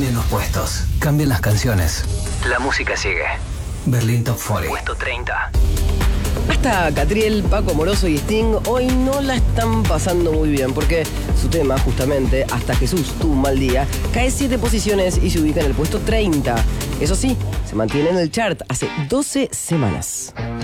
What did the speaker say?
Cambian los puestos, cambian las canciones. La música sigue. Berlín Top 40. Puesto 30. Hasta Catriel, Paco Amoroso y Sting hoy no la están pasando muy bien porque su tema, justamente, Hasta Jesús tuvo un mal día, cae 7 posiciones y se ubica en el puesto 30. Eso sí, se mantiene en el chart hace 12 semanas.